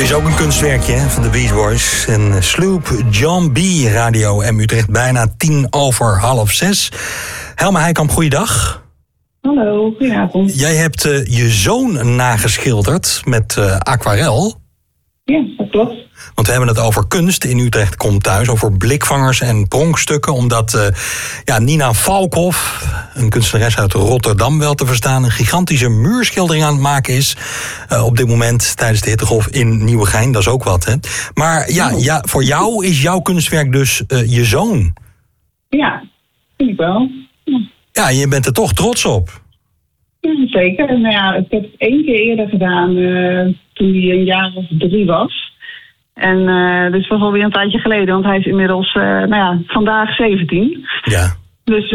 is ook een kunstwerkje van de Beach Boys. En Sloop John B. Radio M Utrecht, bijna 5:10. Helma Heikamp, goeiedag. Hallo, goedenavond. Jij hebt je zoon nageschilderd met aquarel. Ja, dat klopt. Want we hebben het over kunst in Utrecht komt thuis. Over blikvangers en pronkstukken. Omdat Nina Valkhoff, een kunstenares uit Rotterdam wel te verstaan, een gigantische muurschildering aan het maken is. Op dit moment tijdens de hittegolf in Nieuwegein. Dat is ook wat, hè? Maar voor jou is jouw kunstwerk dus je zoon. Ja, vind ik wel. Ja, je bent er toch trots op. Ja, zeker. Nou ja, ik heb het 1 keer eerder gedaan toen hij een jaar of 3 was. En dus het was alweer een tijdje geleden, want hij is inmiddels vandaag 17. Ja. Dus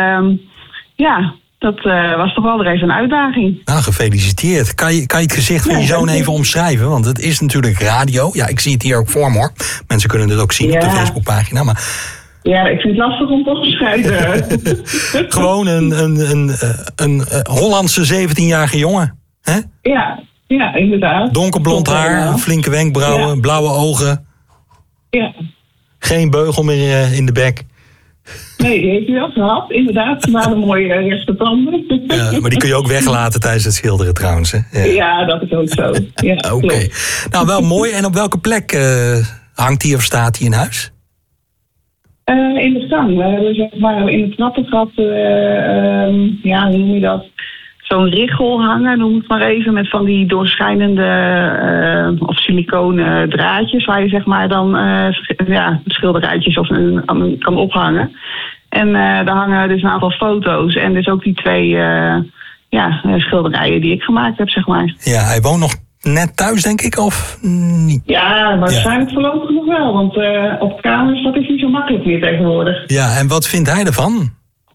dat was toch wel weer even een uitdaging. Nou, gefeliciteerd. Kan je het gezicht van je zoon even omschrijven? Want het is natuurlijk radio. Ja, ik zie het hier ook voor me, hoor. Mensen kunnen het ook zien op de Facebookpagina, maar... Ja, ik vind het lastig om te beschrijven. Gewoon een Hollandse 17-jarige jongen, hè? Ja, inderdaad. Donkerblond haar, flinke wenkbrauwen, blauwe ogen. Ja. Geen beugel meer in de bek. Nee, die heeft hij wel gehad, inderdaad. Ze waren mooie rechte tanden. Ja, maar die kun je ook weglaten tijdens het schilderen trouwens, hè? Ja, dat is ook zo. Ja, Oké. Nou, wel mooi. En op welke plek hangt hij of staat hij in huis? In de gang. We hebben zeg maar in het trappengat, hoe noem je dat? Zo'n richel hangen, noem het maar even, met van die doorschijnende of siliconen draadjes waar je zeg maar dan schilderijtjes of kan ophangen. En daar hangen dus een aantal foto's en dus ook die 2 schilderijen die ik gemaakt heb, zeg maar. Ja, hij woont nog net thuis, denk ik, of niet? Ja, waarschijnlijk voorlopig nog wel, want op kamers dat is niet zo makkelijk meer tegenwoordig. Ja, en wat vindt hij ervan?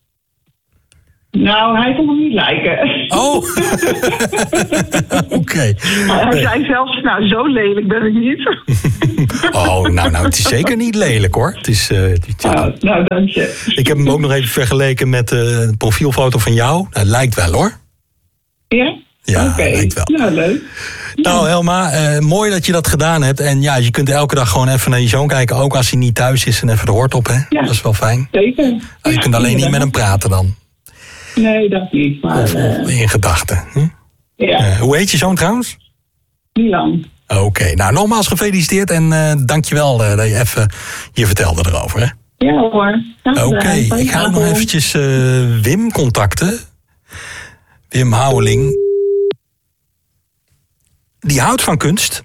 Nou, hij vond hem niet lijken. Oh! Oké. Hij zei zelfs, zo lelijk ben ik niet. Oh, nou, het is zeker niet lelijk, hoor. Het is, nou, dank je. Ik heb hem ook nog even vergeleken met de profielfoto van jou. Nou, het lijkt wel, hoor. Ja? Ja, okay. lijkt wel. Nou, leuk. Nou, Helma, mooi dat je dat gedaan hebt. En ja, je kunt elke dag gewoon even naar je zoon kijken. Ook als hij niet thuis is en even de hort op, hè? Ja. Dat is wel fijn. Zeker. Je kunt alleen niet met hem praten dan. Nee, dat niet. Maar, of in gedachten. Hm? Ja. Hoe heet je zoon trouwens? Milan. Oké, nou nogmaals gefeliciteerd en dankjewel dat je even je vertelde erover. Hè? Ja hoor. Oké, ik ga ook nog eventjes Wim contacten. Wim Houweling. Die houdt van kunst.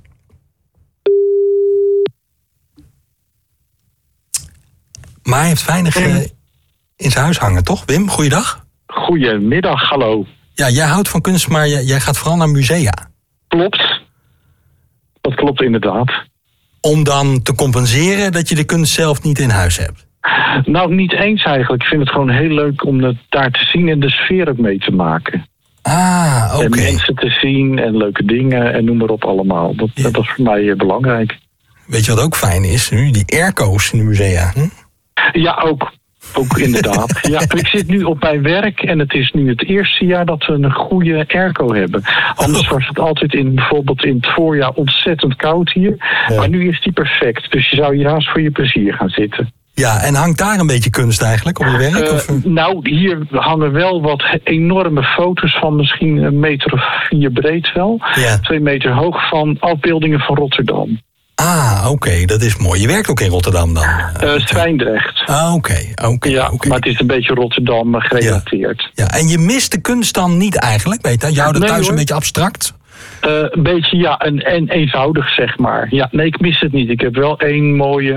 Maar hij heeft weinig in zijn huis hangen, toch? Wim, goeiedag. Goedemiddag, hallo. Ja, jij houdt van kunst, maar jij gaat vooral naar musea. Klopt. Dat klopt inderdaad. Om dan te compenseren dat je de kunst zelf niet in huis hebt? Nou, niet eens eigenlijk. Ik vind het gewoon heel leuk om het daar te zien en de sfeer ook mee te maken. Ah, oké. En mensen te zien en leuke dingen en noem maar op allemaal. Dat is voor mij belangrijk. Weet je wat ook fijn is nu? Die airco's in de musea. Hm? Ja, ook inderdaad. Ja, ik zit nu op mijn werk en het is nu het eerste jaar dat we een goede airco hebben. Anders was het altijd bijvoorbeeld in het voorjaar ontzettend koud hier. Ja. Maar nu is die perfect. Dus je zou hier haast voor je plezier gaan zitten. Ja, en hangt daar een beetje kunst eigenlijk op je werk? Nou, hier hangen wel wat enorme foto's van misschien 1,4 meter breed wel. Ja. 2 meter hoog van afbeeldingen van Rotterdam. Ah, oké, dat is mooi. Je werkt ook in Rotterdam dan? Zwijndrecht. Ah, oké. Ja, maar het is een beetje Rotterdam gerelateerd. Ja, en je mist de kunst dan niet eigenlijk? Weet je, jou dat thuis een beetje abstract? Een beetje, en eenvoudig, zeg maar. Ja, nee, ik mis het niet. Ik heb wel 1 mooie,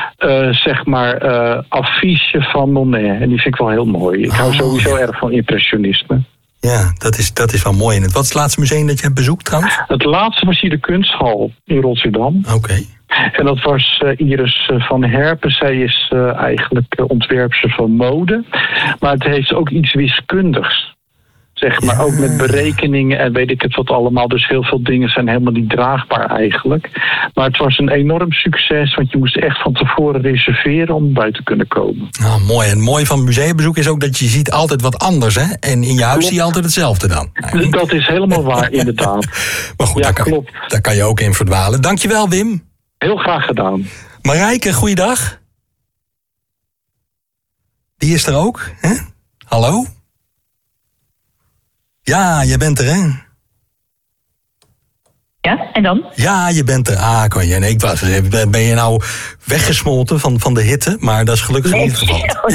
affiche van Monet. En die vind ik wel heel mooi. Ik hou sowieso erg van impressionisme. Ja, dat is wel mooi. En wat is het laatste museum dat je hebt bezoekt trouwens? Het laatste was hier de Kunsthal in Rotterdam. Oké. En dat was Iris van Herpen. Zij is eigenlijk ontwerpster van mode. Maar het heeft ook iets wiskundigs. Zeg maar, ook met berekeningen en weet ik het wat allemaal. Dus heel veel dingen zijn helemaal niet draagbaar eigenlijk. Maar het was een enorm succes, want je moest echt van tevoren reserveren om bij te kunnen komen. Nou, mooi. En mooi van museumbezoek is ook dat je ziet altijd wat anders, hè? En in je huis zie je altijd hetzelfde dan. Dat is helemaal waar, inderdaad. Maar goed, daar kan je ook in verdwalen. Dankjewel, Wim. Heel graag gedaan. Marijke, goeiedag. Die is er ook, hè? Hallo? Ja, je bent er, hè? Ja, en dan? Ja, je bent er. Kon je. Nee, ben je nou weggesmolten van de hitte? Maar dat is gelukkig niet het geval.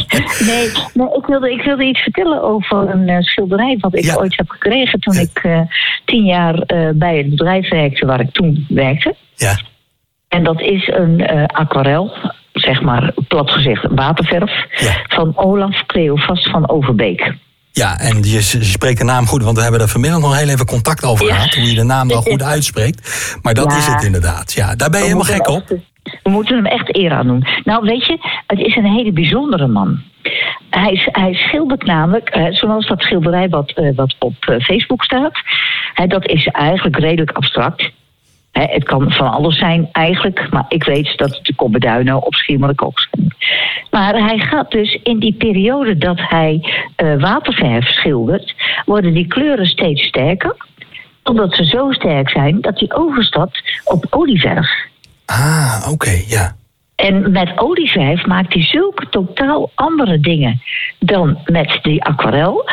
Nee, ik wilde iets vertellen over een schilderij wat ik ooit heb gekregen toen ik 10 jaar bij het bedrijf werkte waar ik toen werkte. Ja. En dat is een aquarel, zeg maar plat gezegd waterverf, van Olaf Cleofas van Overbeek. Ja, en je spreekt de naam goed, want we hebben er vanmiddag nog heel even contact over gehad, hoe je de naam wel goed uitspreekt. Maar dat is het inderdaad. Ja, daar ben je helemaal gek op. We moeten hem echt eer aan doen. Nou, weet je, het is een hele bijzondere man. Hij schildert namelijk, zoals dat schilderij wat op Facebook staat. Dat is eigenlijk redelijk abstract. Het kan van alles zijn eigenlijk, maar ik weet dat het de Kommerduinen op Schiermonnikoog zijn. Maar hij gaat dus in die periode dat hij waterverf schildert, worden die kleuren steeds sterker. Omdat ze zo sterk zijn dat hij overstapt op olieverf. Oké, ja. En met olieverf maakt hij zulke totaal andere dingen dan met die aquarel.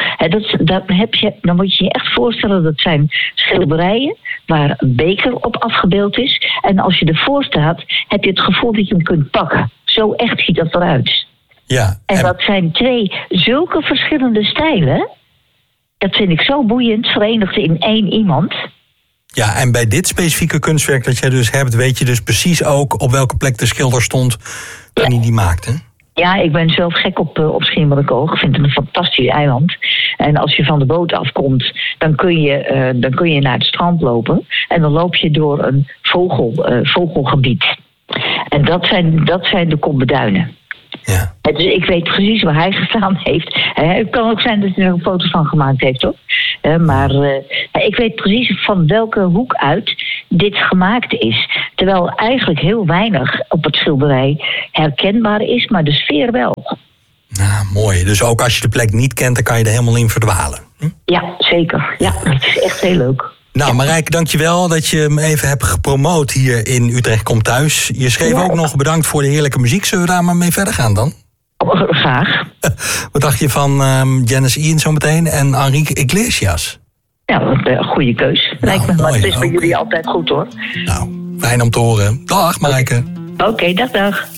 Dan moet je je echt voorstellen, dat zijn schilderijen waar een beker op afgebeeld is. En als je ervoor staat, heb je het gevoel dat je hem kunt pakken. Zo echt ziet dat eruit. Ja, en dat zijn 2 zulke verschillende stijlen. Dat vind ik zo boeiend, verenigd in 1 iemand. Ja, en bij dit specifieke kunstwerk dat jij dus hebt, weet je dus precies ook op welke plek de schilder stond toen hij die maakte. Ja, ik ben zelf gek op Schiermonnikoog. Ik vind het een fantastisch eiland. En als je van de boot afkomt, dan kun je naar het strand lopen. En dan loop je door een vogelgebied. En dat zijn de Kommerduinen. Ja. Dus ik weet precies waar hij gestaan heeft. Het kan ook zijn dat hij er een foto van gemaakt heeft, hoor. Maar ik weet precies van welke hoek uit dit gemaakt is. Terwijl eigenlijk heel weinig op het schilderij herkenbaar is, maar de sfeer wel. Nou, mooi. Dus ook als je de plek niet kent, dan kan je er helemaal in verdwalen. Ja, zeker. Ja, het is echt heel leuk. Nou, Marijke, dankjewel dat je hem even hebt gepromoot hier in Utrecht Komt Thuis. Je schreef ook nog bedankt voor de heerlijke muziek. Zullen we daar maar mee verder gaan dan? Graag. Wat dacht je van Janis Ian zometeen en Enrique Iglesias? Ja, een goede keus. Lijkt me, maar het is bij jullie altijd goed, hoor. Nou, fijn om te horen. Dag, Marijke. Oké, dag.